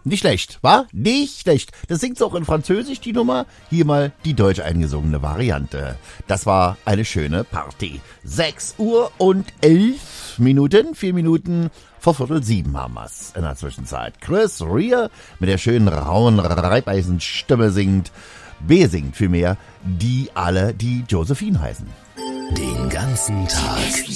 Nicht schlecht, wa? Nicht schlecht. Das singt auch in Französisch, die Nummer. Hier mal die deutsch eingesungene Variante. Das war eine schöne Party. 6:11, 4 Minuten vor 6:45 haben wir's in der Zwischenzeit. Chris Rea mit der schönen rauen Reibeisenstimme besingt vielmehr die alle, die Josephine heißen. Den ganzen Tag